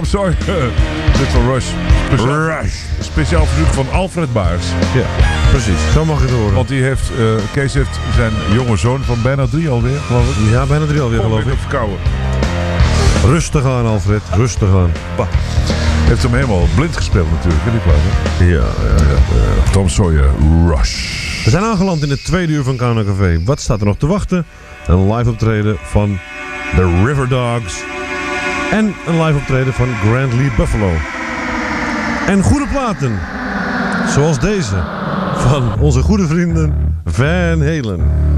Sawyer. Dit van Rush. Speciaal verzoek van Alfred Baars. Ja, precies. Zo mag je het horen. Want Kees heeft zijn jonge zoon van bijna 3 alweer, geloof ik. Ja, bijna 3 alweer, geloof ik. Verkouden. Rustig aan, Alfred. Rustig aan. Bah. Heeft hem helemaal blind gespeeld natuurlijk, hè, die plaat. Ja. Tom Sawyer, Rush. We zijn aangeland in het tweede uur van Kano Café. Wat staat er nog te wachten? Een live optreden van The River Dogs. En een live optreden van Grand Lee Buffalo. En goede platen. Zoals deze. Van onze goede vrienden Van Halen.